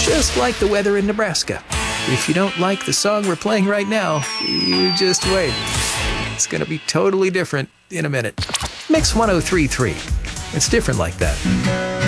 just like the weather in Nebraska. If you don't like the song we're playing right now, you just wait. It's going to be totally different in a minute. Mix 1033. It's different like that.